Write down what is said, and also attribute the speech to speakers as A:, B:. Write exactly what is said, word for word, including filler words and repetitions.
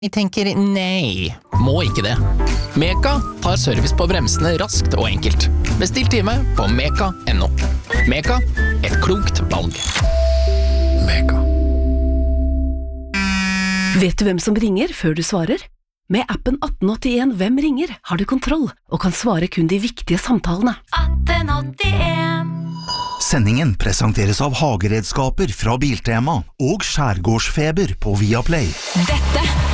A: Jeg tenker nei. Må ikke det. Meka tar service på bremsene raskt og enkelt. Bestill time på meka punktum no. Meka, et klokt valg. Meka.
B: Vet du hvem som ringer før du svarer? Med appen atten åttien Hvem ringer har du kontroll og kan svare kun de viktige samtalene.
C: atten åttien
D: Sendingen presenteres av hageredskaper fra Biltema og Skjærgårdsfeber på Viaplay.
C: Dette